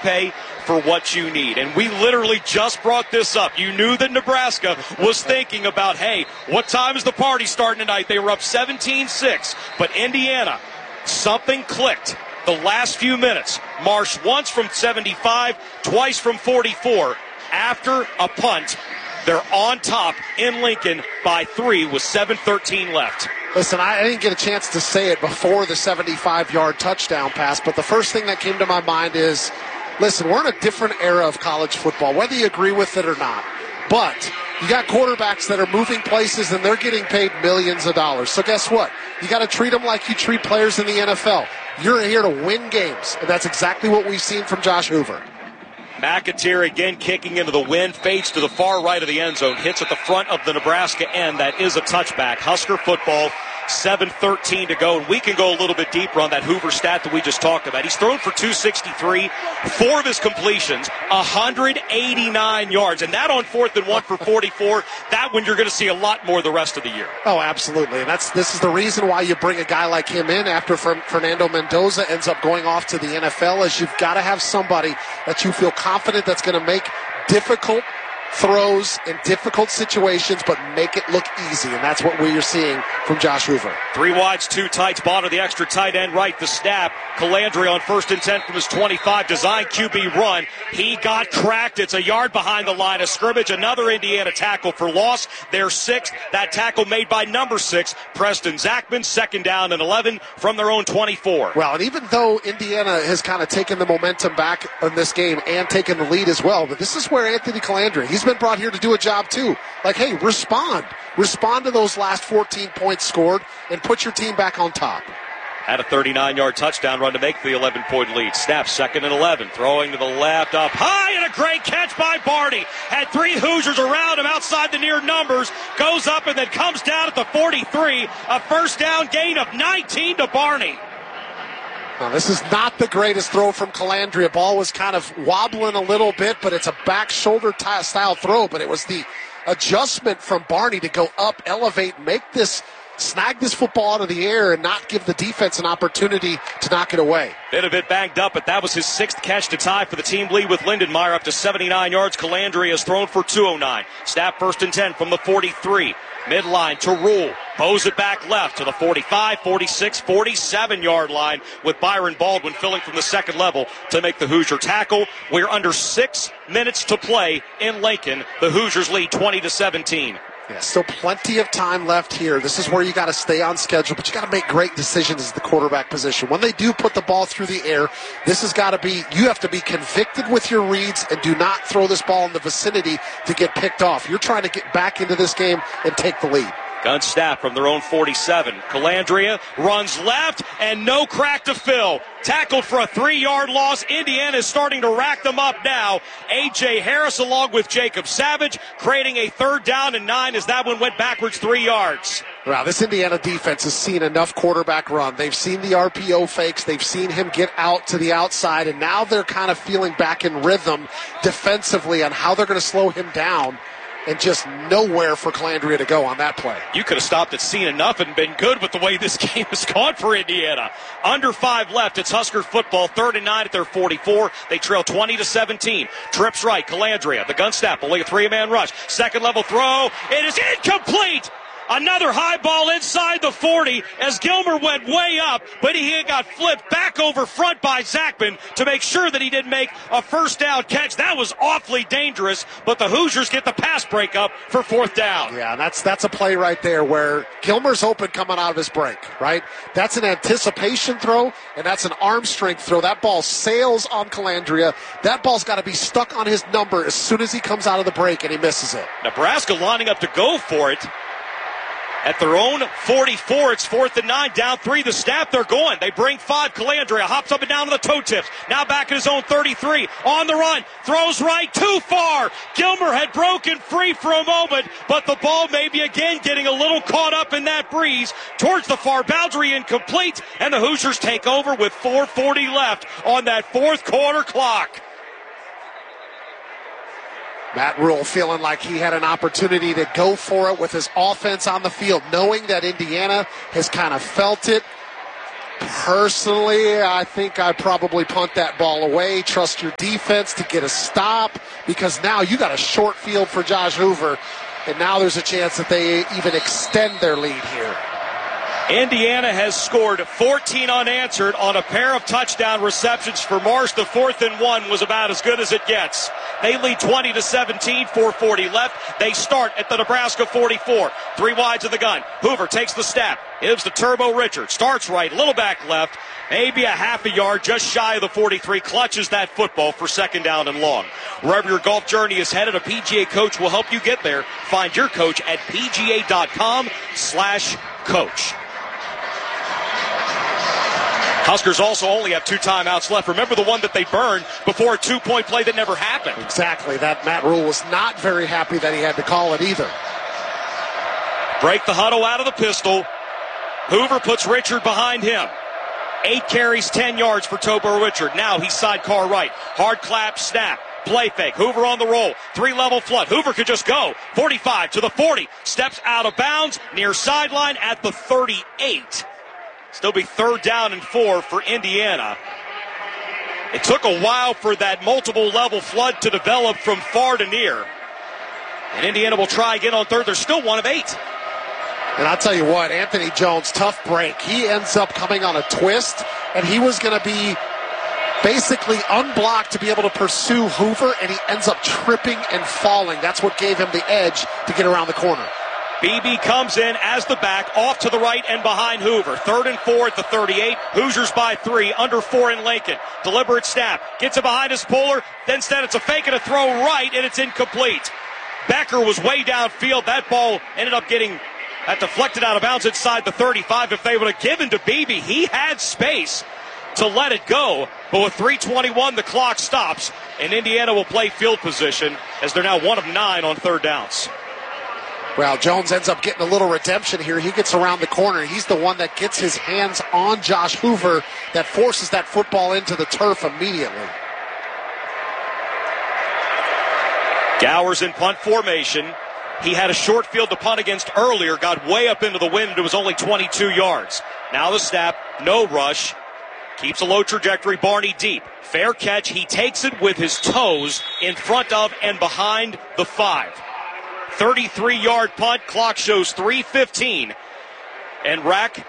pay for what you need. And we literally just brought this up. You knew that Nebraska was thinking about, hey, what time is the party starting tonight? They were up 17-6, but Indiana, something clicked the last few minutes. Marsh once from 75, twice from 44. After a punt, they're on top in Lincoln by 3 with 7:13 left. Listen, I didn't get a chance to say it before the 75-yard touchdown pass, but the first thing that came to my mind is, listen, we're in a different era of college football, whether you agree with it or not. But you got quarterbacks that are moving places, and they're getting paid millions of dollars. So guess what? You got to treat them like you treat players in the NFL. You're here to win games, and that's exactly what we've seen from Josh Hoover. McAteer again kicking into the wind, fades to the far right of the end zone, hits at the front of the Nebraska end. That is a touchback. Husker football, 7:13 to go, and we can go a little bit deeper on that Hoover stat that we just talked about. He's thrown for 263, 4 of his completions, 189 yards, and that on 4th and 1 for 44. That one you're going to see a lot more the rest of the year. Oh, absolutely, and this is the reason why you bring a guy like him in after Fernando Mendoza ends up going off to the NFL, is you've got to have somebody that you feel confident that's going to make difficult throws in difficult situations, but make it look easy, and that's what we're seeing from Josh Hoover. 3 wides, 2 tights, bottom of the extra tight end right, the snap. Calandria on 1st and 10 from his 25, design QB run. He got cracked. It's a yard behind the line of scrimmage. Another Indiana tackle for loss. They're 6th. That tackle made by number 6, Preston Zachman, 2nd down and 11 from their own 24. Well, and even though Indiana has kind of taken the momentum back in this game and taken the lead as well, but this is where Anthony Calandria, he's been brought here to do a job too. Like, hey, respond to those last 14 points scored and put your team back on top. Had a 39-yard touchdown run to make the 11-point lead. Snap, 2nd and 11. Throwing to the left, up high, and a great catch by Barney. Had 3 Hoosiers around him outside the near numbers. Goes up and then comes down at the 43. A 1st down gain of 19 to Barney. Now, this is not the greatest throw from Calandria. Ball was kind of wobbling a little bit, but it's a back shoulder style throw. But it was the adjustment from Barney to go up, elevate, snag this football out of the air and not give the defense an opportunity to knock it away. Been a bit banged up, but that was his 6th catch to tie for the team lead with Lindenmeyer, up to 79 yards. Calandria has thrown for 209. Snap, 1st and 10 from the 43. Midline to Rule. Bows it back left to the 45, 46, 47-yard line with Byron Baldwin filling from the 2nd level to make the Hoosier tackle. We're under 6 minutes to play in Lincoln. The Hoosiers lead 20-17. Yeah, still plenty of time left here. This is where you got to stay on schedule, but you got to make great decisions at the quarterback position. When they do put the ball through the air, this has got to be, you have to be convicted with your reads and do not throw this ball in the vicinity to get picked off. You're trying to get back into this game and take the lead. Gun snap from their own 47. Calandria runs left and no crack to fill. Tackled for a 3-yard loss. Indiana is starting to rack them up now. A.J. Harris along with Jacob Savage creating a 3rd down and 9 as that one went backwards 3 yards. Wow, this Indiana defense has seen enough quarterback run. They've seen the RPO fakes. They've seen him get out to the outside, and now they're kind of feeling back in rhythm defensively on how they're going to slow him down. And just nowhere for Calandria to go on that play. You could have stopped at seen enough and been good with the way this game has gone for Indiana. Under 5 left. It's Husker football. 3rd and 9 at their 44. They trail 20-17. Trips right. Calandria. The gun snap. Only a 3-man rush. 2nd level throw. It is incomplete. Another high ball inside the 40 as Gilmer went way up, but he got flipped back over front by Zachman to make sure that he didn't make a 1st down catch. That was awfully dangerous, but the Hoosiers get the pass breakup for 4th down. Yeah, that's a play right there where Gilmer's open coming out of his break, right? That's an anticipation throw, and that's an arm strength throw. That ball sails on Calandria. That ball's got to be stuck on his number as soon as he comes out of the break, and he misses it. Nebraska lining up to go for it. At their own 44, it's 4th and 9, down 3, the snap, they're going. They bring 5, Calandria hops up and down to the toe tips. Now back at his own 33, on the run, throws right, too far. Gilmer had broken free for a moment, but the ball maybe again getting a little caught up in that breeze towards the far boundary, incomplete, and the Hoosiers take over with 4:40 left on that 4th quarter clock. Matt Rule feeling like he had an opportunity to go for it with his offense on the field, knowing that Indiana has kind of felt it Personally, I think I'd probably punt that ball away, trust your defense to get a stop, because now you got a short field for Josh Hoover, and now there's a chance that they even extend their lead here. Indiana has scored 14 unanswered on a pair of touchdown receptions for Marsh. The 4th and 1 was about as good as it gets. They lead 20-17, 4:40 left. They start at the Nebraska 44. 3 wides of the gun. Hoover takes the snap. Gives the Turbo Richard. Starts right, little back left. Maybe a half a yard, just shy of the 43. Clutches that football for 2nd down and long. Wherever your golf journey is headed, a PGA coach will help you get there. Find your coach at pga.com/coach. Huskers also only have 2 timeouts left. Remember the one that they burned before a 2-point play that never happened. Exactly. That Matt Rule was not very happy that he had to call it either. Break the huddle out of the pistol. Hoover puts Richard behind him. 8 carries, 10 yards for Turbo Richard. Now he's sidecar right. Hard clap, snap. Play fake. Hoover on the roll. 3-level flood. Hoover could just go. 45 to the 40. Steps out of bounds. Near sideline at the 38. Still be 3rd down and 4 for Indiana. It took a while for that multiple level flood to develop from far to near. And Indiana will try again on 3rd. They're still 1 of 8. And I'll tell you what, Anthony Jones, tough break. He ends up coming on a twist, and he was going to be basically unblocked to be able to pursue Hoover, and he ends up tripping and falling. That's what gave him the edge to get around the corner. BB comes in as the back, off to the right and behind Hoover. 3rd and 4 at the 38. Hoosiers by 3, under 4 in Lincoln. Deliberate snap. Gets it behind his puller. Then instead it's a fake and a throw right, and it's incomplete. Becker was way downfield. That ball ended up getting deflected out of bounds inside the 35. If they would have given to BB, he had space to let it go. But with 3:21, the clock stops, and Indiana will play field position as they're now 1 of 9 on 3rd downs. Well, Jones ends up getting a little redemption here. He gets around the corner. He's the one that gets his hands on Josh Hoover that forces that football into the turf immediately. Gowers in punt formation. He had a short field to punt against earlier, got way up into the wind, and it was only 22 yards. Now the snap, no rush. Keeps a low trajectory, Barney deep. Fair catch, he takes it with his toes in front of and behind the 5. 33-yard punt, clock shows 3:15. And Rack,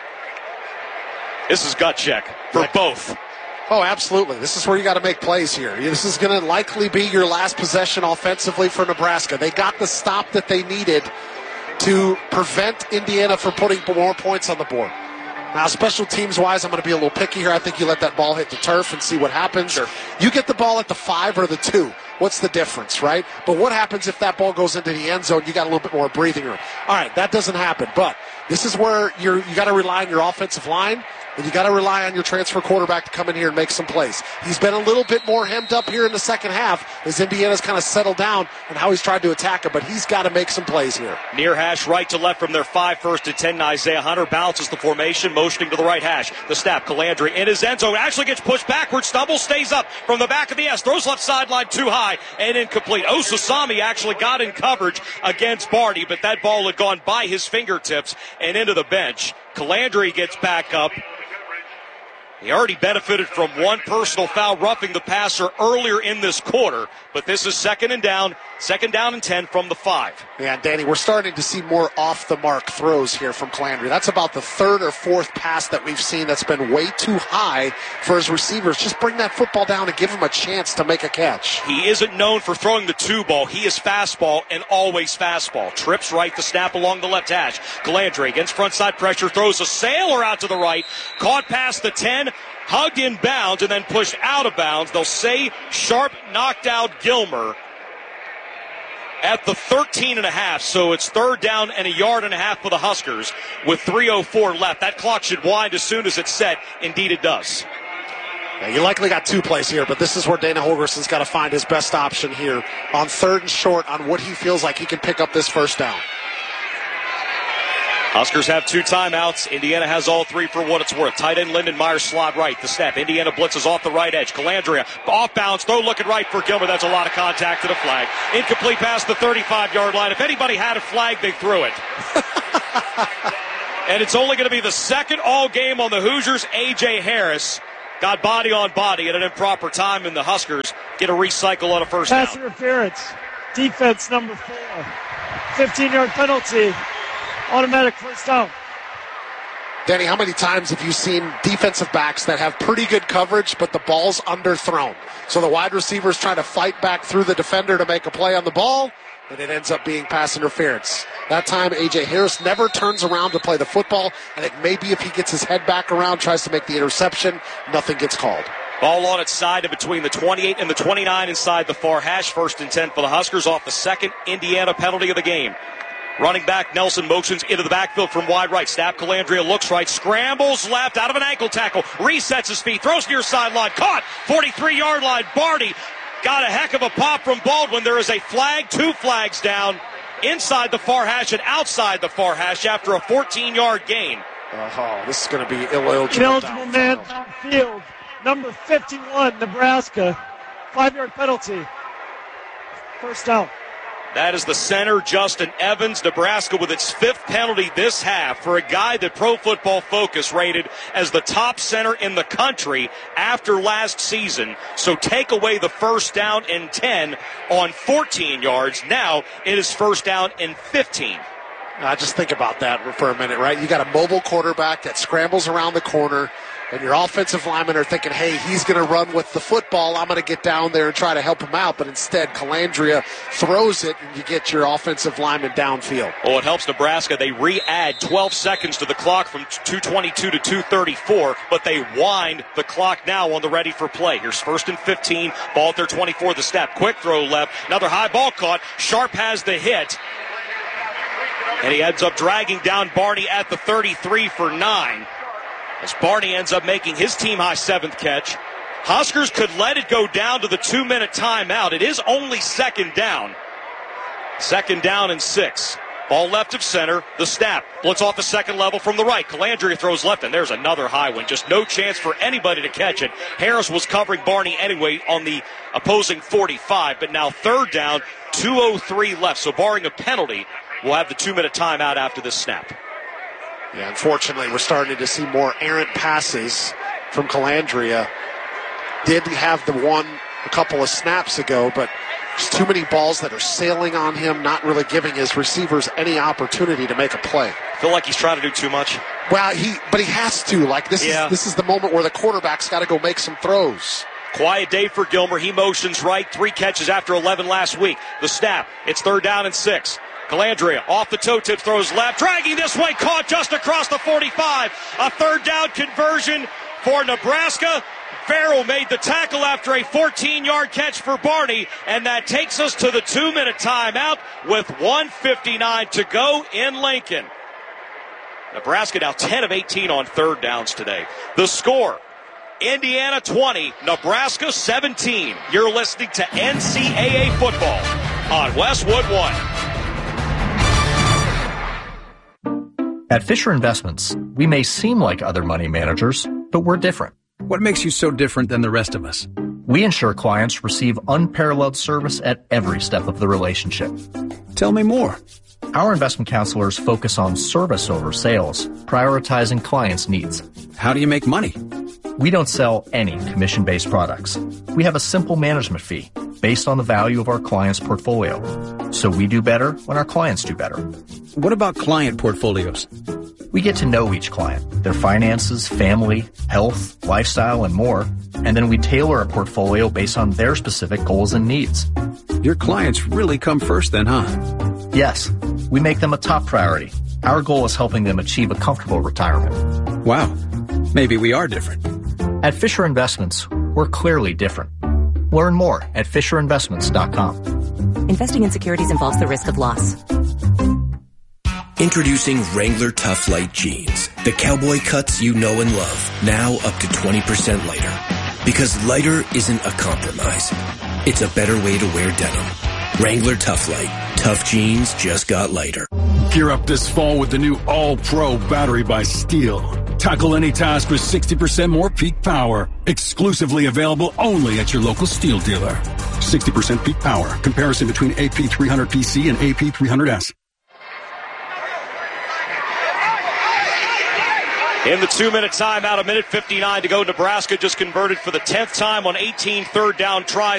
this is gut check for both. Oh, absolutely. This is where you got to make plays here. This is going to likely be your last possession offensively for Nebraska. They got the stop that they needed to prevent Indiana from putting more points on the board. Now, special teams-wise, I'm going to be a little picky here. I think you let that ball hit the turf and see what happens. Sure. You get the ball at the 5 or the 2. What's the difference, right? But what happens if that ball goes into the end zone? You got a little bit more breathing room. All right, that doesn't happen. But this is where you got to rely on your offensive line, and you got to rely on your transfer quarterback to come in here and make some plays. He's been a little bit more hemmed up here in the second half as Indiana's kind of settled down and how he's tried to attack it, but he's got to make some plays here. Near hash, right to left from their 5, 1st and 10. Isaiah Hunter balances the formation, motioning to the right hash. The snap, Calandri in his end zone, actually gets pushed backwards, stumbles, stays up from the back of the S, throws left sideline too high and incomplete. Osasami actually got in coverage against Barty, but that ball had gone by his fingertips and into the bench. Calandri gets back up. He already benefited from one personal foul roughing the passer earlier in this quarter, but this is 2nd and down and 10 from the 5. Yeah, Danny, we're starting to see more off-the-mark throws here from Calandri. That's about the 3rd or 4th pass that we've seen that's been way too high for his receivers. Just bring that football down and give him a chance to make a catch. He isn't known for throwing the 2 ball. He is fastball and always fastball. Trips right, the snap along the left hash. Calandri against frontside pressure, throws a sailor out to the right, caught past the 10, hugged in bounds, and then pushed out of bounds. They'll say Sharp knocked out Gilmer at the 13.5, so it's 3rd down and 1.5 yards for the Huskers with 3:04 left. That clock should wind as soon as it's set. Indeed it does. Yeah, you likely got 2 plays here, but this is where Dana Holgerson's got to find his best option here on 3rd and short on what he feels like he can pick up this 1st down. Huskers have 2 timeouts. Indiana has all 3 for what it's worth. Tight end Lyndon Myers slot right. The snap. Indiana blitzes off the right edge. Calandria off bounds. Throw looking right for Gilmer. That's a lot of contact to the flag. Incomplete past the 35-yard line. If anybody had a flag, they threw it. And it's only going to be the second all game on the Hoosiers. A.J. Harris got body on body at an improper time, and the Huskers get a recycle on a first down. Pass interference. Defense number 4. 15-yard penalty. Automatic first down. Danny, how many times have you seen defensive backs that have pretty good coverage, but the ball's underthrown? So the wide receiver's trying to fight back through the defender to make a play on the ball, and it ends up being pass interference. That time, A.J. Harris never turns around to play the football. I think maybe if he gets his head back around, tries to make the interception, nothing gets called. Ball on its side between the 28 and the 29 inside the far hash. 1st and 10 for the Huskers off the second Indiana penalty of the game. Running back Nelson motions into the backfield from wide right. Snap, Calandria looks right, scrambles left out of an ankle tackle, resets his feet, throws near sideline, caught, 43-yard line. Barney got a heck of a pop from Baldwin. There is a flag, 2 flags down inside the far hash and outside the far hash after a 14-yard gain. This is going to be ineligible. Ineligible man downfield. Number 51, Nebraska. 5-yard penalty. First down. That is the center, Justin Evans. Nebraska with its 5th penalty this half for a guy that Pro Football Focus rated as the top center in the country after last season. So take away the first down and 10 on 14 yards. Now it is first down and 15. Just think about that for a minute, right? You got a mobile quarterback that scrambles around the corner, and your offensive linemen are thinking, hey, he's going to run with the football. I'm going to get down there and try to help him out. But instead, Calandria throws it, and you get your offensive lineman downfield. Oh, it helps Nebraska. They re-add 12 seconds to the clock from 2:22 to 2:34, but they wind the clock now on the ready for play. Here's 1st and 15. Ball at their 24, the snap. Quick throw left. Another high ball caught. Sharp has the hit. And he ends up dragging down Barney at the 33 for 9. As Barney ends up making his team-high 7th catch. Huskers could let it go down to the 2-minute timeout. It is only 2nd down. 2nd down and 6. Ball left of center. The snap. Blitz off the second level from the right. Calandria throws left, and there's another high one. Just no chance for anybody to catch it. Harris was covering Barney anyway on the opposing 45, but now 3rd down, 2:03 left. So barring a penalty, we'll have the 2-minute timeout after this snap. Yeah, unfortunately, we're starting to see more errant passes from Calandria. Did have the one a couple of snaps ago, but there's too many balls that are sailing on him, not really giving his receivers any opportunity to make a play. I feel like he's trying to do too much. Well, but he has to. Like this is the moment where the quarterback's got to go make some throws. Quiet day for Gilmer. He motions right. 3 catches after 11 last week. The snap. It's 3rd down and 6. Calandria off the toe tip, throws left, dragging this way, caught just across the 45. A 3rd down conversion for Nebraska. Farrell made the tackle after a 14-yard catch for Barney, and that takes us to the 2-minute timeout with 1:59 to go in Lincoln. Nebraska now 10 of 18 on 3rd downs today. The score, Indiana 20, Nebraska 17. You're listening to NCAA football on Westwood One. At Fisher Investments, we may seem like other money managers, but we're different. What makes you so different than the rest of us? We ensure clients receive unparalleled service at every step of the relationship. Tell me more. Our investment counselors focus on service over sales, prioritizing clients' needs. How do you make money? We don't sell any commission-based products. We have a simple management fee based on the value of our client's portfolio. So we do better when our clients do better. What about client portfolios? We get to know each client, their finances, family, health, lifestyle, and more, and then we tailor a portfolio based on their specific goals and needs. Your clients really come first then, huh? Yes, we make them a top priority. Our goal is helping them achieve a comfortable retirement. Wow, maybe we are different. At Fisher Investments, we're clearly different. Learn more at FisherInvestments.com. Investing in securities involves the risk of loss. Introducing Wrangler Tough Light Jeans. The cowboy cuts you know and love. Now up to 20% lighter. Because lighter isn't a compromise. It's a better way to wear denim. Wrangler Tough Light. Tough jeans just got lighter. Gear up this fall with the new All-Pro battery by Steel. Tackle any task with 60% more peak power. Exclusively available only at your local Steel dealer. 60% peak power. Comparison between AP300PC and AP300S. In the 2-minute timeout, a minute 59 to go. Nebraska just converted for the 10th time on 18 third down tries.